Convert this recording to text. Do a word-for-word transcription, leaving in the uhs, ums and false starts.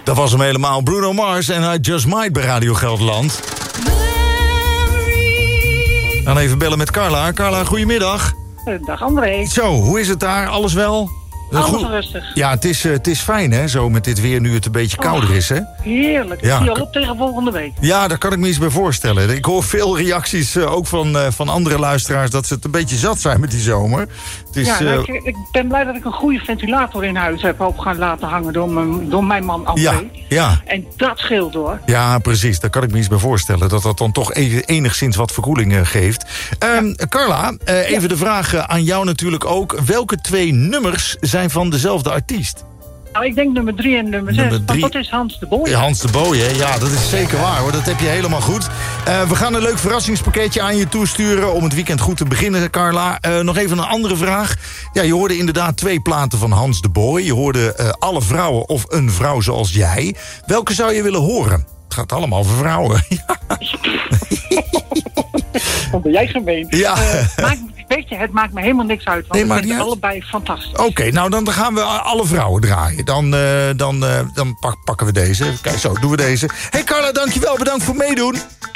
Dat was hem helemaal. Bruno Mars en I Just Might bij Radio Gelderland. Dan even bellen met Carla. Carla, goedemiddag. Dag André. Zo, hoe is het daar? Alles wel? Alles Goed. rustig. Ja, het is, uh, het is fijn hè, zo met dit weer nu het een beetje kouder oh, is hè? Heerlijk, ik ja, zie al op tegen volgende week. Ja, daar kan ik me iets bij voorstellen. Ik hoor veel reacties, uh, ook van, uh, van andere luisteraars, dat ze het een beetje zat zijn met die zomer. Het is, ja, nou, uh... ik, ik ben blij dat ik een goede ventilator in huis heb op gaan laten hangen door mijn, door mijn man André. Ja, ja. En dat scheelt hoor. Ja, precies. Daar kan ik me iets bij voorstellen. Dat dat dan toch even, enigszins wat verkoeling uh, geeft. Um, ja. Carla, uh, even ja. de vraag uh, aan jou natuurlijk ook. Welke twee nummers zijn van dezelfde artiest? Nou, ik denk nummer drie en nummer zes. Want dat is Hans de Boy. Ja, Hans de Boy, hè? Ja, dat is zeker waar hoor. Dat heb je helemaal goed. Uh, we gaan een leuk verrassingspakketje aan je toesturen om het weekend goed te beginnen, Carla. Uh, nog even een andere vraag. Ja, je hoorde inderdaad twee platen van Hans de Boy. Je hoorde uh, Alle Vrouwen of Een Vrouw Zoals Jij. Welke zou je willen horen? Het gaat allemaal over vrouwen. Wat ben jij gemeen? Ja. Uh, maakt, weet je, het maakt me helemaal niks uit. Want nee, ik vind allebei fantastisch. Oké, okay, nou dan gaan we Alle Vrouwen draaien. Dan, uh, dan, uh, dan pak, pakken we deze. Kijk, zo doen we deze. Hey Carla, dankjewel. Bedankt voor het meedoen.